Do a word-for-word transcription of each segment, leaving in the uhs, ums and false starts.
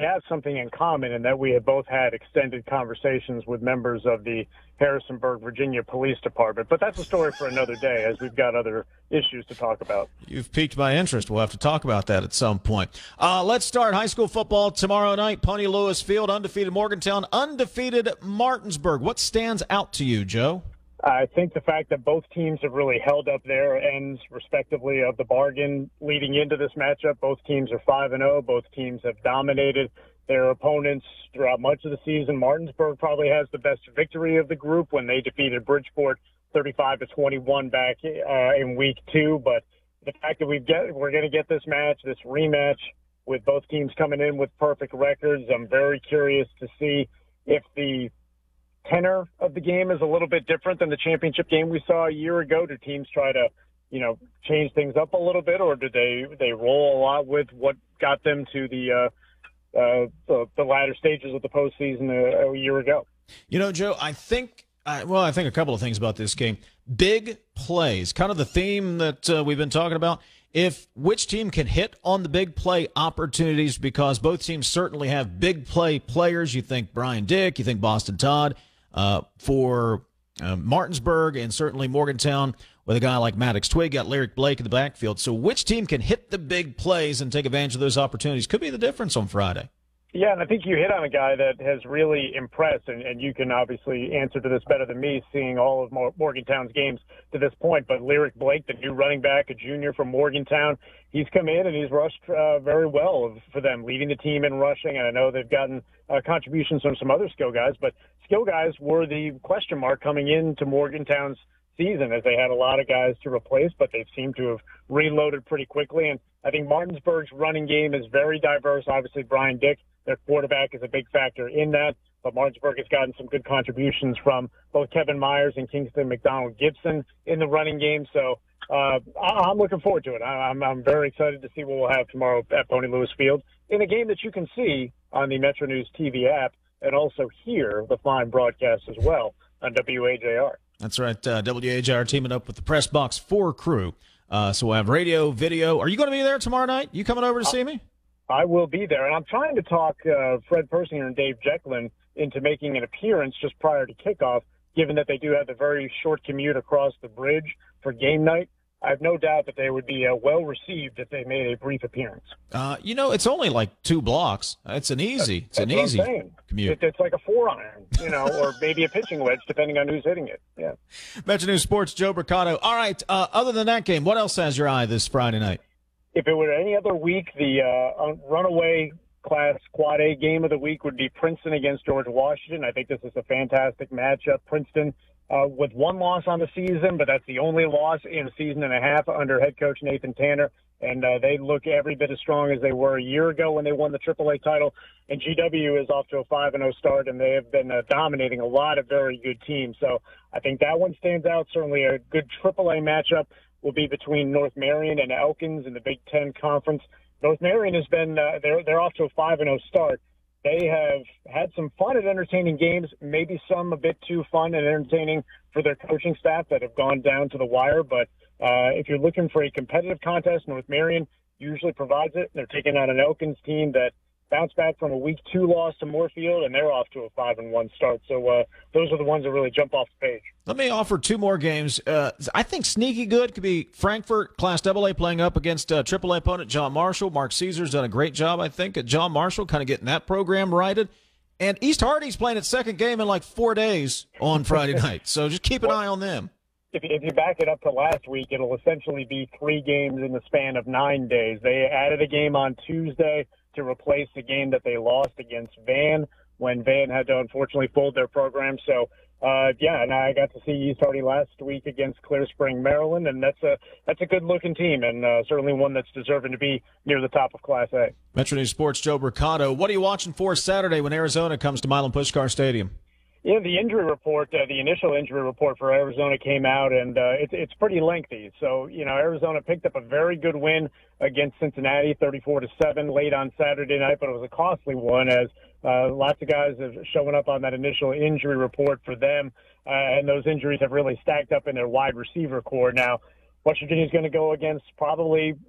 have something in common in that we have both had extended conversations with members of the Harrisonburg, Virginia Police Department. But that's a story for another day, as we've got other issues to talk about. You've piqued my interest. We'll have to talk about that at some point. Uh, let's start high school football tomorrow night. Pony Lewis Field, undefeated Morgantown, undefeated Martinsburg. What stands out to you, Joe? I think the fact that both teams have really held up their ends, respectively, of the bargain leading into this matchup. Both teams are five and oh. Both teams have dominated their opponents throughout much of the season. Martinsburg probably has the best victory of the group when they defeated Bridgeport thirty-five to twenty-one back uh, in week two. But the fact that we've get, we're going to get this match, this rematch, with both teams coming in with perfect records, I'm very curious to see if the tenor of the game is a little bit different than the championship game we saw a year ago. Do teams try to, you know, change things up a little bit, or do they they roll a lot with what got them to the uh, uh, the, the latter stages of the postseason a, a year ago? You know, Joe, I think, I, well, I think a couple of things about this game. Big plays, kind of the theme that uh, we've been talking about. If which team can hit on the big play opportunities, because both teams certainly have big play players. You think Brian Dick, you think Boston Todd. Uh, for uh, Martinsburg and certainly Morgantown, with a guy like Maddox Twig, got Lyric Blake in the backfield. So which team can hit the big plays and take advantage of those opportunities could be the difference on Friday. Yeah, and I think you hit on a guy that has really impressed, and, and you can obviously answer to this better than me, seeing all of Morgantown's games to this point. But Lyric Blake, the new running back, a junior from Morgantown, he's come in and he's rushed uh, very well for them, leading the team in rushing. And I know they've gotten uh, contributions from some other skill guys, but skill guys were the question mark coming into Morgantown's season, as they had a lot of guys to replace, but they seem to have reloaded pretty quickly. And I think Martinsburg's running game is very diverse. Obviously, Brian Dick, their quarterback, is a big factor in that, but Martinsburg has gotten some good contributions from both Kevin Myers and Kingston McDonald Gibson in the running game. So uh, I'm looking forward to it. I'm, I'm very excited to see what we'll have tomorrow at Pony Lewis Field in a game that you can see on the Metro News T V app and also hear the fine broadcast as well on W A J R. That's right. Uh, W A J R teaming up with the Press Box four crew. Uh, so we'll have radio, video. Are you going to be there tomorrow night? You coming over to see me? I will be there, and I'm trying to talk uh, Fred Persinger and Dave Jecklin into making an appearance just prior to kickoff, given that they do have the very short commute across the bridge for game night. I have no doubt that they would be uh, well received if they made a brief appearance. Uh, you know, it's only like two blocks. It's an easy, it's That's an easy commute. It, it's like a four iron, you know, or maybe a pitching wedge, depending on who's hitting it. Yeah. Metro News Sports, Joe Mercado. All right. Uh, other than that game, what else has your eye this Friday night? If it were any other week, the uh, runaway class quad A game of the week would be Princeton against George Washington. I think this is a fantastic matchup. Princeton uh, with one loss on the season, but that's the only loss in a season and a half under head coach Nathan Tanner. And uh, they look every bit as strong as they were a year ago when they won the triple A title. And G W is off to a five and oh start, and they have been uh, dominating a lot of very good teams. So I think that one stands out. Certainly a good triple A matchup will be between North Marion and Elkins in the Big Ten Conference. North Marion has been uh, they're they're off to a five and oh start. They have had some fun and entertaining games, maybe some a bit too fun and entertaining for their coaching staff that have gone down to the wire. But uh, if you're looking for a competitive contest, North Marion usually provides it. They're taking on an Elkins team that bounced back from a week two loss to Moorfield, and they're off to a five and one start. So uh, those are the ones that really jump off the page. Let me offer two more games. Uh, I think sneaky good could be Frankfort, Class double A, playing up against uh, triple A opponent John Marshall. Mark Caesar's done a great job, I think, at John Marshall, kind of getting that program righted. And East Hardy's playing its second game in like four days on Friday night. So just keep an well, eye on them. If, if you back it up to last week, it'll essentially be three games in the span of nine days. They added a game on Tuesday to replace the game that they lost against Van when Van had to unfortunately fold their program. So, uh, yeah, and I got to see East Hardy last week against Clear Spring, Maryland, and that's a that's a good-looking team and uh, certainly one that's deserving to be near the top of Class A. Metro News Sports, Joe Mercado. What are you watching for Saturday when Arizona comes to Milan Puskar Stadium? Yeah, the injury report, uh, the initial injury report for Arizona came out, and uh, it's it's pretty lengthy. So, you know, Arizona picked up a very good win against Cincinnati, thirty-four to seven, late on Saturday night, but it was a costly one as uh, lots of guys have shown up on that initial injury report for them, uh, and those injuries have really stacked up in their wide receiver core. Now, West Virginia's going to go against probably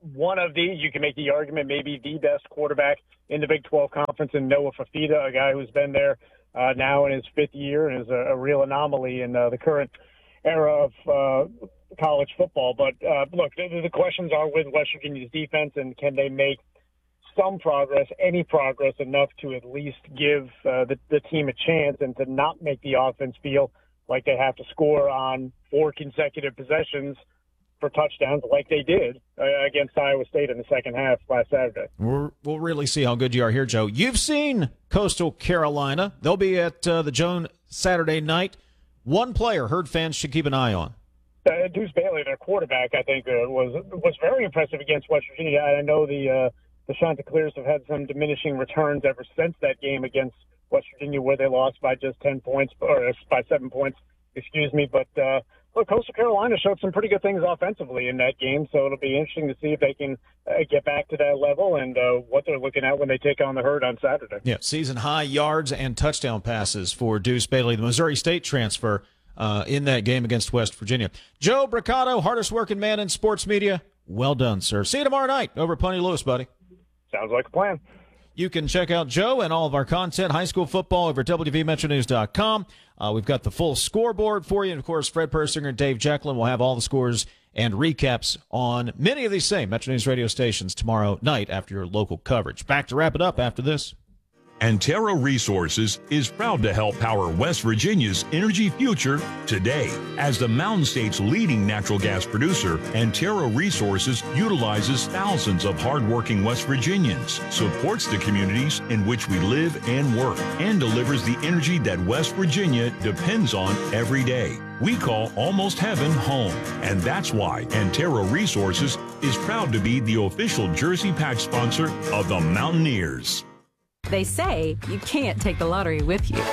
one of the, you can make the argument, maybe the best quarterback in the Big twelve Conference, in Noah Fifita, a guy who's been there uh, now in his fifth year and is a, a real anomaly in uh, the current era of uh, college football. But uh, look, the, the questions are with West Virginia's defense, and can they make some progress, any progress, enough to at least give uh, the, the team a chance and to not make the offense feel like they have to score on four consecutive possessions for touchdowns like they did uh, against Iowa State in the second half last Saturday. We're, we'll really see how good you are here, Joe. You've seen Coastal Carolina. They'll be at uh, the Joan Saturday night. One player Herd fans should keep an eye on. Uh, Deuce Bailey, their quarterback, I think uh, was was very impressive against West Virginia. I know the uh, the Chanticleers have had some diminishing returns ever since that game against West Virginia, where they lost by just ten points or by seven points, excuse me. But uh, look, Coastal Carolina showed some pretty good things offensively in that game, so it'll be interesting to see if they can uh, get back to that level and uh, what they're looking at when they take on the Herd on Saturday. Yeah, season high yards and touchdown passes for Deuce Bailey, the Missouri State transfer, uh, in that game against West Virginia. Joe Bricado, hardest working man in sports media. Well done, sir. See you tomorrow night over at Pony Lewis, buddy. Sounds like a plan. You can check out Joe and all of our content, high school football, over at W V Metro News dot com. Uh, we've got the full scoreboard for you. And, of course, Fred Persinger and Dave Jacklin will have all the scores and recaps on many of these same Metro News radio stations tomorrow night after your local coverage. Back to wrap it up after this. Antero Resources is proud to help power West Virginia's energy future today. As the Mountain State's leading natural gas producer, Antero Resources utilizes thousands of hardworking West Virginians, supports the communities in which we live and work, and delivers the energy that West Virginia depends on every day. We call almost heaven home, and that's why Antero Resources is proud to be the official jersey patch sponsor of the Mountaineers. They say you can't take the lottery with you.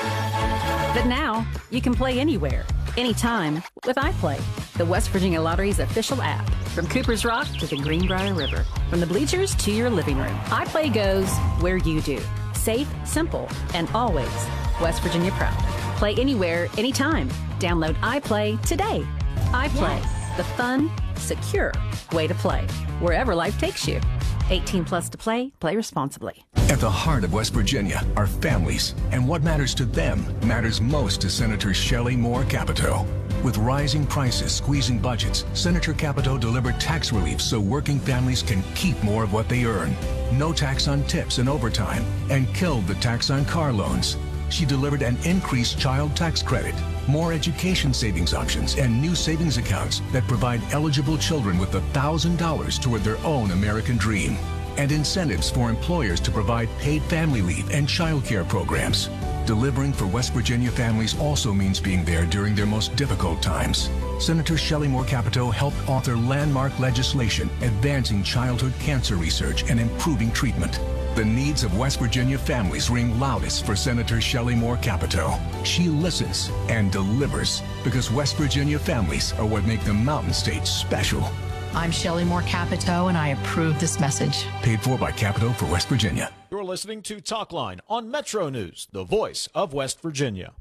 But now, you can play anywhere, anytime with iPlay, the West Virginia Lottery's official app. From Cooper's Rock to the Greenbrier River, from the bleachers to your living room, iPlay goes where you do. Safe, simple, and always West Virginia proud. Play anywhere, anytime. Download iPlay today. iPlay, yes. The fun, secure way to play, wherever life takes you. eighteen plus to play. Play responsibly. At the heart of West Virginia are families, and what matters to them matters most to Senator Shelley Moore Capito. With rising prices squeezing budgets, Senator Capito delivered tax relief so working families can keep more of what they earn. No tax on tips and overtime, and killed the tax on car loans. She delivered an increased child tax credit, more education savings options, and new savings accounts that provide eligible children with one thousand dollars toward their own American dream, and incentives for employers to provide paid family leave and child care programs. Delivering for West Virginia families also means being there during their most difficult times. Senator Shelley Moore Capito helped author landmark legislation advancing childhood cancer research and improving treatment. The needs of West Virginia families ring loudest for Senator Shelley Moore Capito. She listens and delivers because West Virginia families are what make the Mountain State special. I'm Shelley Moore Capito, and I approve this message. Paid for by Capito for West Virginia. You're listening to Talkline on Metro News, the voice of West Virginia.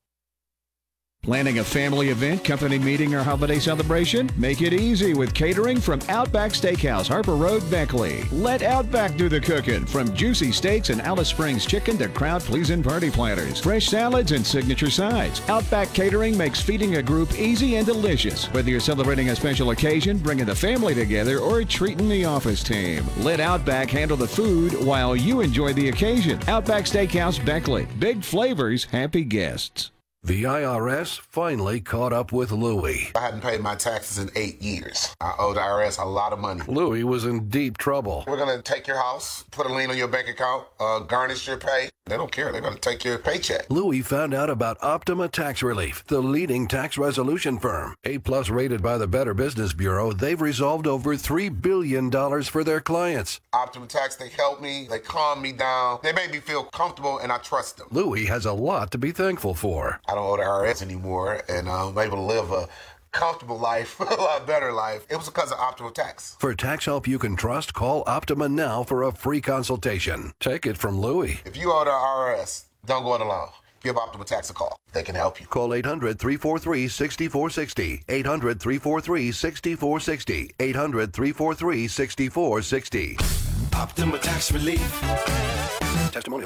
Planning a family event, company meeting, or holiday celebration? Make it easy with catering from Outback Steakhouse, Harper Road, Beckley. Let Outback do the cooking. From juicy steaks and Alice Springs chicken to crowd-pleasing party platters, fresh salads, and signature sides. Outback Catering makes feeding a group easy and delicious. Whether you're celebrating a special occasion, bringing the family together, or treating the office team, let Outback handle the food while you enjoy the occasion. Outback Steakhouse, Beckley. Big flavors, happy guests. The I R S finally caught up with Louie. I hadn't paid my taxes in eight years. I owe the I R S a lot of money. Louie was in deep trouble. We're going to take your house, put a lien on your bank account, uh, garnish your pay. They don't care. They're going to take your paycheck. Louie found out about Optima Tax Relief, the leading tax resolution firm. A-plus rated by the Better Business Bureau, they've resolved over three billion dollars for their clients. Optima Tax, they help me. They calm me down. They make me feel comfortable, and I trust them. Louie has a lot to be thankful for. I don't owe the I R S anymore, and uh, I'm able to live a comfortable life, a lot better life. It was because of Optima Tax. For tax help you can trust, call Optima now for a free consultation. Take it from Louie. If you owe the I R S, don't go it alone. give Optima Tax a call. They can help you. Call eight hundred, three four three, six four six zero. eight hundred, three four three, six four six zero. eight hundred, three four three, six four six zero. Optima Tax Relief. Testimonial